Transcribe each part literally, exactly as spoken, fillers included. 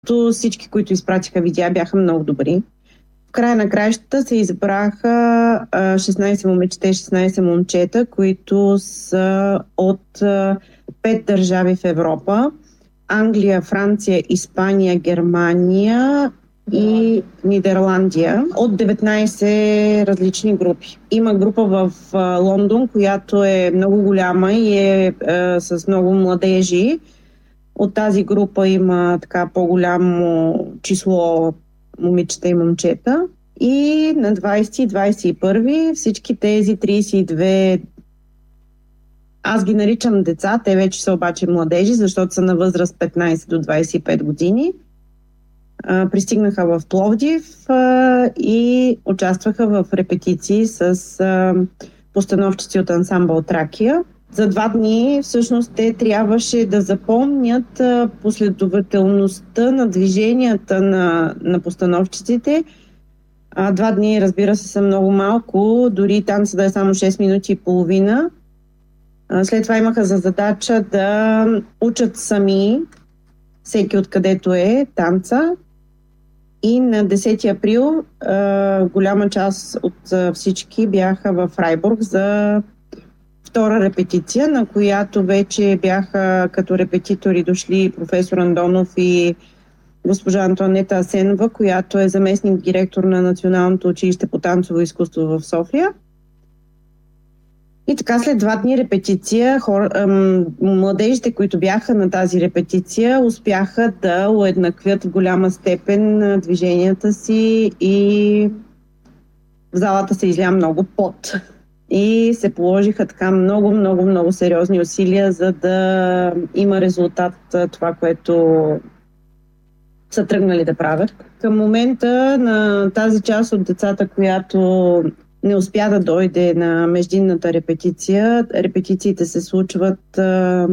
То всички, които изпратиха видеа, бяха много добри. В края на краищата се избраха шестнайсет момичета и шестнайсет момчета, които са от пет държави в Европа. Англия, Франция, Испания, Германия и Нидерландия от деветнайсет различни групи. Има група в Лондон, която е много голяма и е, е с много младежи. От тази група има така по-голямо число момичета и момчета. И на двайсети и двайсет и първи всички тези трийсет и две, аз ги наричам деца, те вече са обаче младежи, защото са на възраст петнайсет до двайсет и пет години. Пристигнаха в Пловдив и участваха в репетиции с постановчици от ансамбъл Тракия. За два дни всъщност те трябваше да запомнят последователността на движенията на, на постановчиците. А, два дни, разбира се, са много малко, дори танца да е само шест минути и половина. А, след това имаха за задача да учат сами, всеки откъдето е, танца. И на десети април а, голяма част от а, всички бяха в Фрайбург за втора репетиция, на която вече бяха като репетитори дошли професор Андонов и госпожа Антонета Асенова, която е заместник директор на Националното училище по танцово изкуство в София. И така след два дни репетиция, хор, ам, младежите, които бяха на тази репетиция, успяха да уеднаквят в голяма степен движенията си и в залата се изля много пот. И се положиха така много, много, много сериозни усилия, за да има резултат това, което са тръгнали да правят. Към момента на тази част от децата, която не успя да дойде на междинната репетиция, репетициите се случват а,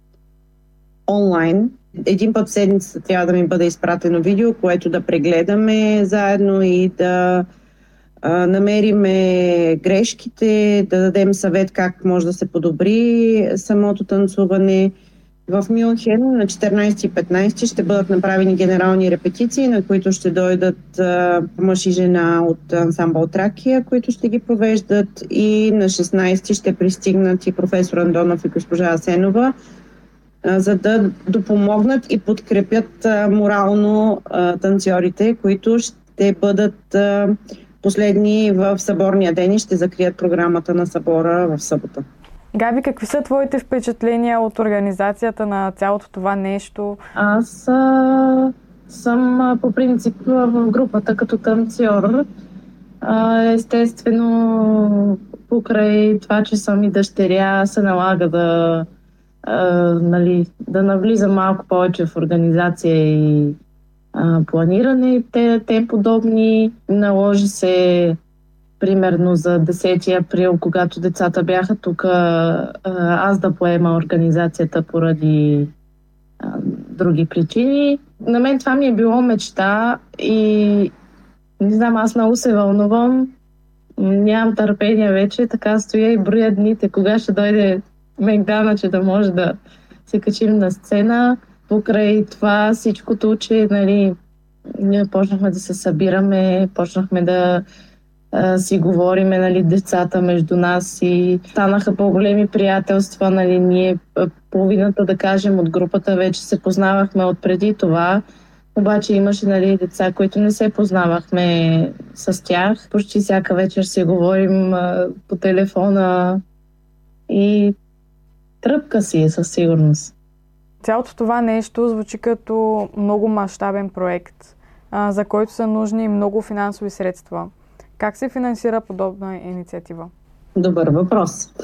онлайн. Един път в седмицата трябва да ми бъде изпратено видео, което да прегледаме заедно и да а, намериме грешките, да дадем съвет как може да се подобри самото танцуване. В Мюнхен на четиринайсети и петнайсети ще бъдат направени генерални репетиции, на които ще дойдат а, мъж и жена от ансамбъл Тракия, които ще ги провеждат, и на шестнайсети ще пристигнат и професор Андонов и госпожа Асенова, а, за да допомогнат и подкрепят а, морално а, танцорите, които ще бъдат а, последни в съборния ден и ще закрият програмата на събора в събота. Габи, какви са твоите впечатления от организацията на цялото това нещо? Аз а, съм а, по принцип в групата като танцор. А, естествено, покрай това, че съм и дъщеря, се налага да, а, нали, да навлизам малко повече в организация и а, планиране. Те, те подобни. Наложи се примерно за десети април, когато децата бяха тук, аз да поема организацията поради а, други причини. На мен това ми е било мечта и не знам, аз много се вълнувам. Нямам търпение вече, така стоя и броя дните, кога ще дойде Мегдана, че да може да се качим на сцена. Покрай това всичкото, че нали, ние почнахме да се събираме, почнахме да си говориме, нали, децата между нас и станаха по-големи приятелства, нали, ние половината, да кажем, от групата вече се познавахме от преди това, обаче имаше, нали, деца, които не се познавахме с тях. Почти всяка вечер си говорим а, по телефона и тръпка си е със сигурност. Цялото това нещо звучи като много мащабен проект, а, за който са нужни много финансови средства. Как се финансира подобна инициатива? Добър въпрос.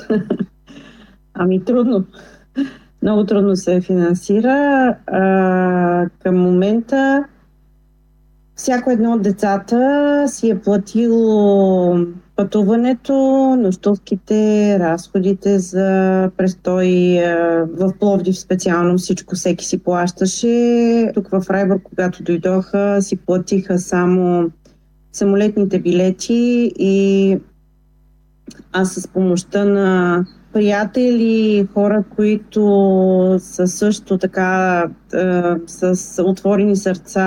Ами трудно. Много трудно се финансира. А, към момента всяко едно от децата си е платило пътуването, нощувките, разходите за престой в Пловдив специално. Всичко всеки си плащаше. Тук в Фрайбург, когато дойдоха, си платиха само самолетните билети и аз с помощта на приятели, хора, които са също така а, с отворени сърца